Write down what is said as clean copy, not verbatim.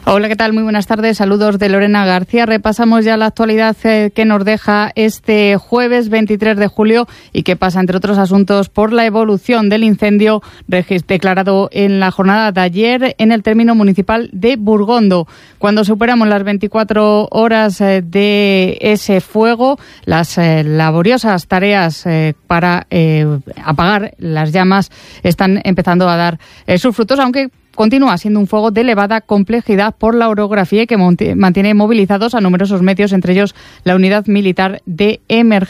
Hola, ¿qué tal? Muy buenas tardes. Saludos de Lorena García. Repasamos ya la actualidad que nos deja este jueves 23 de julio y que pasa, entre otros asuntos, por la evolución del incendio declarado en la jornada de ayer en el término municipal de Burgondo. Cuando superamos las 24 horas de ese fuego, las laboriosas tareas para apagar las llamas están empezando a dar sus frutos, aunque continúa siendo un fuego de elevada complejidad por la orografía que mantiene movilizados a numerosos medios, entre ellos la unidad militar de emergencia.